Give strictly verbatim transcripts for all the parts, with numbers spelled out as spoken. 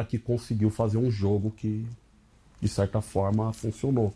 que conseguiu fazer um jogo que, de certa forma, funcionou.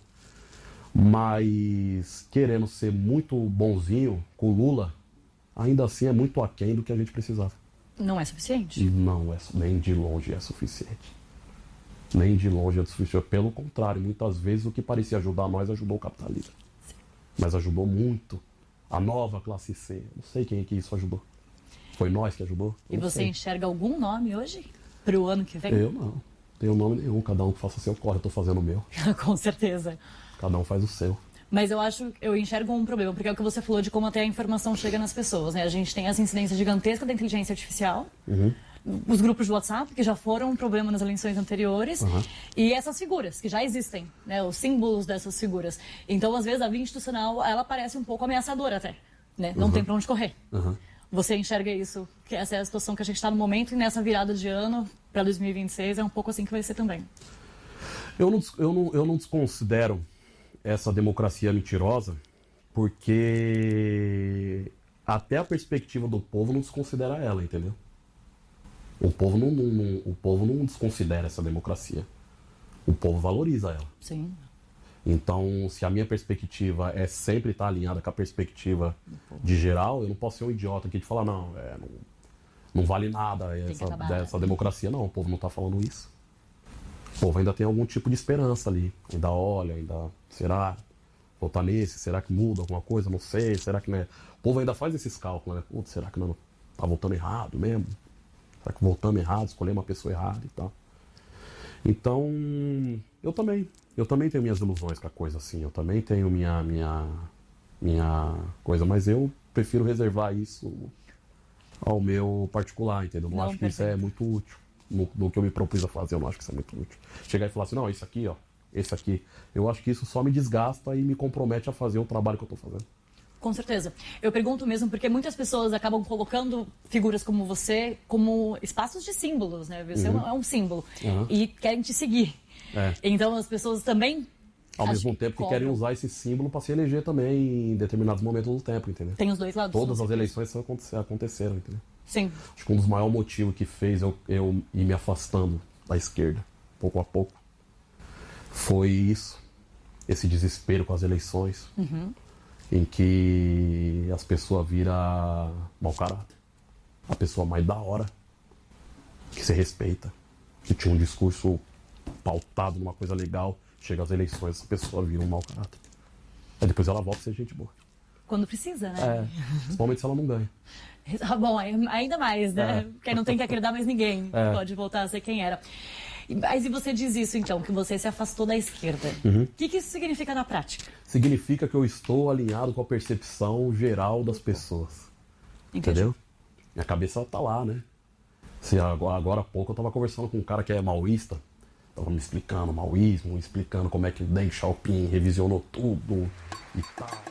Mas querendo ser muito bonzinho com o Lula, ainda assim é muito aquém do que a gente precisava. Não é suficiente? Não é, nem de longe é suficiente. Nem de longe é suficiente. Pelo contrário, muitas vezes o que parecia ajudar nós ajudou o capitalismo. Sim. Mas ajudou muito a nova classe C. Não sei quem é que isso ajudou. Foi nós que ajudou? E você sei. enxerga algum nome hoje para o ano que vem? Eu não. Tenho nome nenhum. Cada um que faça seu corre. Eu estou fazendo o meu. Com certeza. Cada um faz o seu. Mas eu acho, eu enxergo um problema, porque é o que você falou de como até a informação chega nas pessoas, né? A gente tem essa incidência gigantesca da inteligência artificial, uhum. os grupos de WhatsApp, que já foram um problema nas eleições anteriores, uhum. e essas figuras, que já existem, né? Os símbolos dessas figuras. Então, às vezes, a via institucional, ela parece um pouco ameaçadora até, né? Não uhum. tem para onde correr. Uhum. Você enxerga isso, que essa é a situação que a gente está no momento, e nessa virada de ano, para dois mil e vinte e seis, é um pouco assim que vai ser também. Eu não, eu não, eu não desconsidero essa democracia mentirosa, porque até a perspectiva do povo não desconsidera ela, entendeu? O povo não, não, não, o povo não desconsidera essa democracia. O povo valoriza ela. Sim. Então, se a minha perspectiva é sempre estar alinhada com a perspectiva de geral, eu não posso ser um idiota aqui de falar, não, é, não, não vale nada essa, essa democracia. Não, o povo não está falando isso. O povo ainda tem algum tipo de esperança ali. Ainda olha, ainda... Será? Votar nesse? Será que muda alguma coisa? Não sei. Será que, né? O povo ainda faz esses cálculos, né? Putz, será que não tá votando errado mesmo? Será que votando errado, escolher uma pessoa errada e tal? Então, eu também. Eu também tenho minhas ilusões com a coisa assim. Eu também tenho minha, minha, minha coisa. Mas eu prefiro reservar isso ao meu particular, entendeu? Não, não acho que perfeito. Isso é muito útil. No, no que eu me propus a fazer, eu não acho que isso é muito útil. Chegar e falar assim, não, isso aqui, ó, esse aqui. Eu acho que isso só me desgasta e me compromete a fazer o trabalho que eu tô fazendo. Com certeza. Eu pergunto mesmo porque muitas pessoas acabam colocando figuras como você como espaços de símbolos, né? Você uhum. é um símbolo. Uhum. E querem te seguir. É. Então as pessoas também... Ao mesmo tempo que cobram. Querem usar esse símbolo para se eleger também em determinados momentos do tempo, entendeu? Tem os dois lados. Todas as eleições aconteceram, entendeu? Sim. Acho que um dos maiores motivos que fez eu, eu ir me afastando da esquerda, pouco a pouco, foi isso. Esse desespero com as eleições, uhum. em que as pessoas viram mau caráter. A pessoa mais da hora, que se respeita, que tinha um discurso pautado numa coisa legal, chega às eleições, essa pessoa vira um mau caráter. Aí depois ela volta a ser gente boa. Quando precisa, né? É, principalmente se ela não ganha. Bom, ainda mais, né? É. Porque não tem que agradar mais ninguém. É. Pode voltar a ser quem era. Mas e você diz isso, então, que você se afastou da esquerda. Uhum. O que, que isso significa na prática? Significa que eu estou alinhado com a percepção geral das pessoas. Entendi. Entendeu? Minha cabeça tá lá, né? Se agora, agora há pouco eu tava conversando com um cara que é maoísta. Tava me explicando o maoísmo, explicando como é que o Deng Xiaoping revisionou tudo e tal.